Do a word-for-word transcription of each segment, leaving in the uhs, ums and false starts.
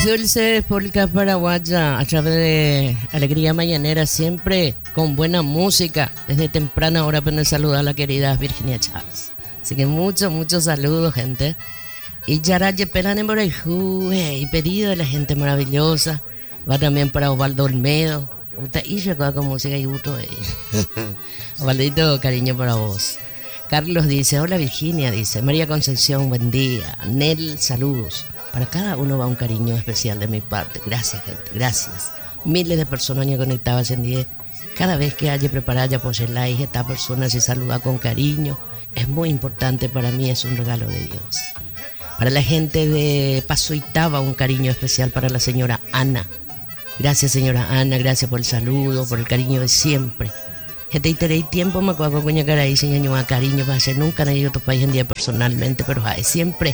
Dulce Polka Paraguaya, a través de Alegría Mañanera, siempre con buena música. Desde temprana hora para saludar a la querida Virginia Chávez. Así que muchos, muchos saludos, gente. Y Yaraye Pelane Morayjú, y pedido de la gente maravillosa. Va también para Osvaldo Olmedo. Y se con música y gusto. Osvaldito, cariño para vos. Carlos dice, hola Virginia, dice. María Concepción, buen día. Nel, saludos. Para cada uno va un cariño especial de mi parte. Gracias, gente, gracias. Miles de personas conectadas en día. Cada vez que haya preparada ya por el like, esta persona se saluda con cariño. Es muy importante para mí, es un regalo de Dios. Para la gente de Paso Itaba, un cariño especial para la señora Ana. Gracias, señora Ana, gracias por el saludo, por el cariño de siempre. Gente, y tenéis tiempo, me acuerdo con caray, señor cariño, va a ser nunca en otro país en día personalmente, pero hay siempre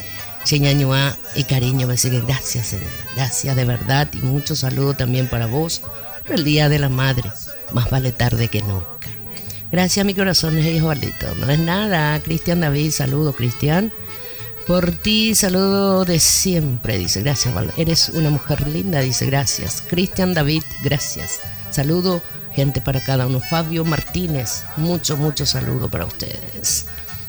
señor y cariño, va a decir que gracias, señora, gracias de verdad, y mucho saludo también para vos por el Día de la Madre, más vale tarde que nunca. Gracias, mi corazón, hijo Valito, no es nada. Cristian David, saludo, Cristian. Por ti, saludo de siempre, dice, gracias, Val. Eres una mujer linda, dice, gracias. Cristian David, gracias. Saludo, gente, para cada uno. Fabio Martínez, mucho, mucho saludo para ustedes.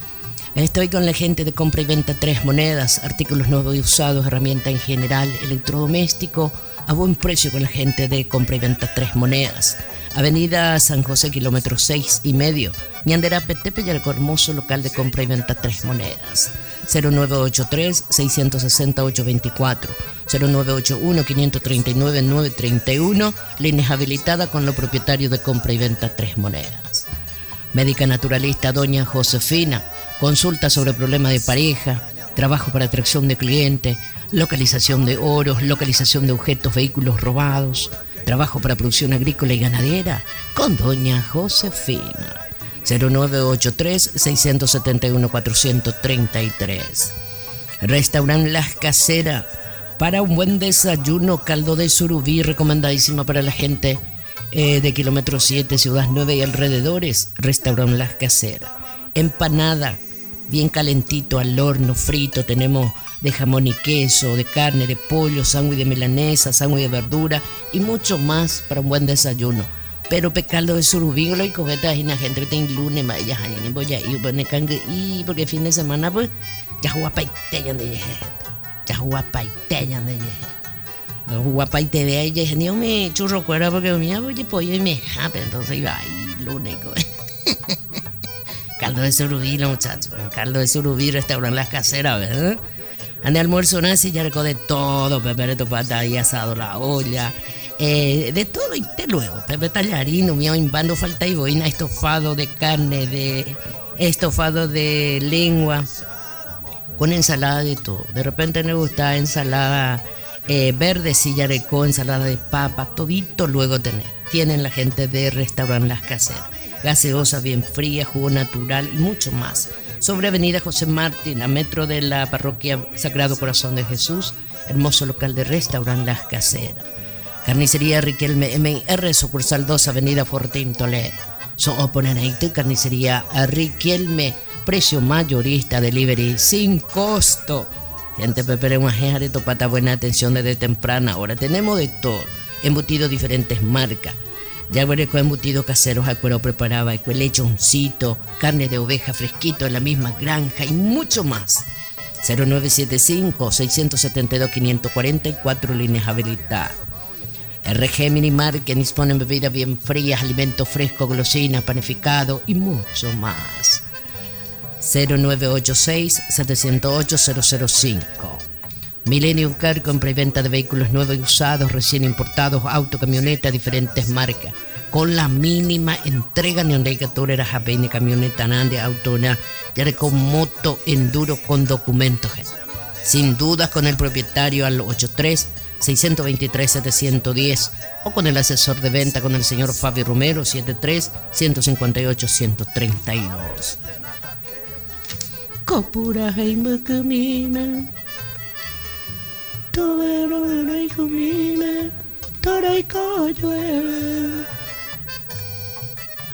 Estoy con la gente de compra y venta Tres Monedas, artículos nuevos y usados, herramienta en general, electrodoméstico, a buen precio con la gente de compra y venta Tres Monedas. Avenida San José, kilómetro seis y medio, Ñandera Petepe y el hermoso local de compra y venta Tres Monedas. cero nueve ocho tres, seis seis cero, ocho dos cuatro, cero nueve ocho uno, cinco tres nueve, nueve tres uno, líneas habilitadas con los propietarios de compra y venta Tres Monedas. Médica naturalista doña Josefina, consulta sobre problemas de pareja, trabajo para atracción de clientes, localización de oros, localización de objetos, vehículos robados, trabajo para producción agrícola y ganadera, con doña Josefina. cero nueve ocho tres, seis siete uno, cuatro tres tres. Restaurant Las Caseras, para un buen desayuno, caldo de surubí, recomendadísima para la gente eh, de kilómetro siete, Ciudad nueve y alrededores. Restaurant Las Caseras. Empanada, bien calentito al horno, frito, tenemos de jamón y queso, de carne, de pollo, sándwich de milanesa, sándwich de verdura y mucho más para un buen desayuno. Pero pecaldo de surubí, lo y cobeta y la gente que tiene lunes, ya ni voy a ir, y porque fin de semana pues ya guapa y teñan de gente, ya guapa y teñan de gente, guapa y te ve y ni me churro cuera porque mía voy pollo y me jape, entonces iba ahí lunes. Caldo de surubí, los muchachos, caldo de surubí, restaurante Las Caseras, ¿verdad? Ande almuerzo nazi, ya recoge de todo, pepe de pata y asado, la olla, eh, de todo y te luego, pepe tallarino, mío, imbando falta y boina, estofado de carne, de estofado de lengua, con ensalada de todo. De repente me gusta ensalada eh, verde, sillarecó, ensalada de papa, todito luego tener. Tienen la gente de restaurante Las Caseras. Gaseosa bien fría, jugo natural y mucho más. Sobre Avenida José Martín, a metro de la parroquia Sagrado Corazón de Jesús, hermoso local de restaurante Las Caseras. Carnicería Riquelme M R, sucursal dos, Avenida Fortín Toledo. So Oponeneite, carnicería Riquelme, precio mayorista, delivery sin costo. Gente pepere guajeja de topata, buena atención desde temprana. Ahora tenemos de todo, embutidos diferentes marcas. Ya con embutidos caseros a cuero preparado, con lechoncito, carne de oveja fresquito en la misma granja y mucho más. cero nueve siete cinco, seis siete dos, cinco cuatro cuatro, líneas habilitadas. R G Minimar, que disponen bebidas bien frías, alimentos frescos, golosinas, panificado y mucho más. cero nueve ocho seis, siete cero ocho, cero cero cinco. Millennium Car, compra y venta de vehículos nuevos y usados, recién importados, auto, camioneta, diferentes marcas. Con la mínima entrega, neondecatura, japene, camioneta, nande, auto, ya con moto, enduro, con documentos, gente. Sin dudas, con el propietario al ochenta y tres, seiscientos veintitrés, setecientos diez o con el asesor de venta, con el señor Fabio Romero, setenta y tres, ciento cincuenta y ocho, ciento treinta y dos. Copura, Jaime, camina. Todo lo que hay conmigo, todo hay coyo.